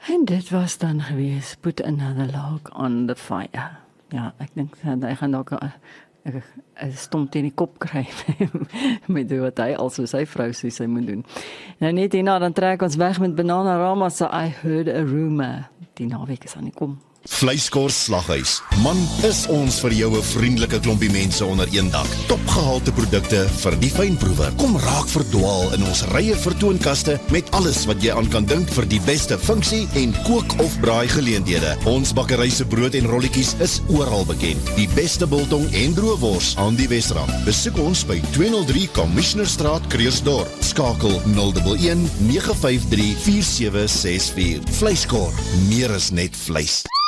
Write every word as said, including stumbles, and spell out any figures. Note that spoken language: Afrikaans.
En dit was dan gewees, put another log on the fire. Ja, ek dink hy gaan dalk 'n 'n stomp teen die kop kry met wat hy also sy vrou sê sy moet doen. Nou net hierna dan trek ons weg met Bananarama se I Heard a Rumor. Die naweek is aan die kom. Vleiskors Slaghuis. Man, is ons vir jou 'n vriendelike klompie mense onder een dak. Topgehalte produkte vir die fynproewer. Kom raak verdwaal in ons rye vertoonkaste met alles wat jy aan kan dink vir die beste funksie en kook of braai geleenthede. Ons bakkery se brood en rolletjies is oral bekend. Die beste biltong en droëwors aan die Wesrand. Besoek ons by tweehonderd drie Commissionerstraat, Krugersdorp. Skakel nul een een nege vyf drie vier sewe ses vier. Vleiskor, meer as net vleis.